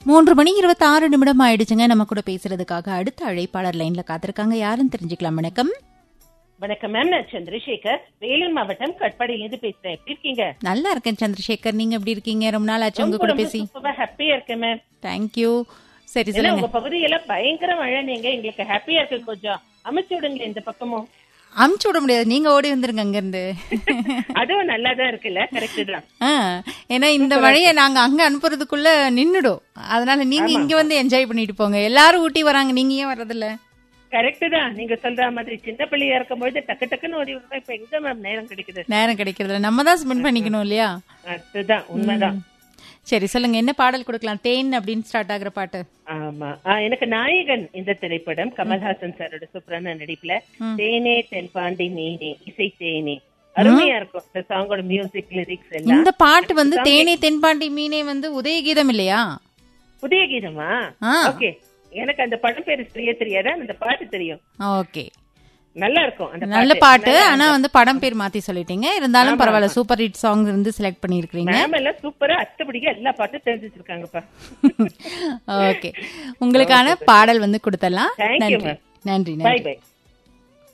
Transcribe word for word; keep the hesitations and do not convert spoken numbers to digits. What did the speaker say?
மூன்று மணி இருபத்தி ஆறு நிமிடம் ஆயிடுச்சுங்க. நம்ம கூட பேசுறதுக்காக அடுத்த அழைப்பாளர் லைன்ல காத்திருக்காங்க. யாருன்னு தெரிஞ்சுக்கலாம். வணக்கம். வணக்கம் மேம், நான் சந்திரசேகர், வேலூர் மாவட்டம் கட்பாடியிலிருந்து பேசுறேன். எப்படி இருக்கீங்க? நல்லா இருக்கேன் சந்திரசேகர், நீங்க எப்படி இருக்கீங்க? ரொம்ப நாள் ஆச்சு உங்க கூட பேசி. ஹாப்பியா இருக்கேன் மேம். தேங்க்யூ. சரி சொல்லுங்க. உங்க பகுதியெல்லாம் பயங்கர மழை, நீங்க எங்களுக்கு ஹாப்பியா இருக்கு, கொஞ்சம் அமைச்சு விடுங்க இந்த பக்கமும். அமுச்சு விட முடியாது, நீங்க ஓடி வந்துருங்க அங்க இருந்து. அதுவும் நல்லாதான் இருக்குல்ல. கரெக்ட் தான். ஏன்னா இந்த மழையை நாங்க அங்க அனுப்புறதுக்குள்ள நின்னுடும். அதனால நீங்க இங்க வந்து என்ஜாய் பண்ணிட்டு போங்க. எல்லாரும் ஊட்டி வராங்க, நீங்க ஏன் வர்றதில்ல? கரெக்ட் தான், நீங்க சொல்ற மாதிரி சின்ன பிள்ளையா இருக்கும் பொழுது டக்கு டக்குன்னு ஓடி வருவா. இப்ப எங்க மேம் நேரம் கிடைக்குது? நேரம் கிடைக்கிறதுல நம்ம தான் ஸ்பெண்ட் பண்ணிக்கணும் இல்லையா? அதுதான் உண்மைதான். சரி சொல்லுங்க, என்ன பாடல் கொடுக்கலாம்? தேன் அப்படின்னு ஸ்டார்ட் ஆகுற பாட்டு. ஆமா, எனக்கு நாயகன் இந்த திரைப்படம் கமல்ஹாசன் சாரோட சூப்பரான நடிப்புல தேனே தென்பாண்டி மீனே இசை தேனே அருமையா இருக்கும். இந்த சாங்கோட மியூசிக் லிரிக்ஸ் எல்லாம். இந்த பாட்டு வந்து தேனே தென்பாண்டி மீனே வந்து உதய கீதம் இல்லையா? புதிய கீதமா? ஓகே, எனக்கு அந்த படம் பேரு சரியா தெரியாதா, அந்த பாட்டு தெரியும். ஓகே, நல்லா இருக்கும், நல்ல பாட்டு. ஆனா வந்து படம் பேர் மாத்தி சொல்லிட்டீங்க. இருந்தாலும் பரவாயில்ல, சூப்பர் ஹிட் சாங் இருந்து செலக்ட் பண்ணிருக்கீங்க. மேம் எல்லாம் சூப்பரா அத்தபடிக்கு எல்லா பாட்டும் தெரிஞ்சு வச்சிருக்காங்கப்பா. ஓகே, உங்களுக்கான பாடல் வந்து கொடுத்தலாம். நன்றி நன்றி. By by.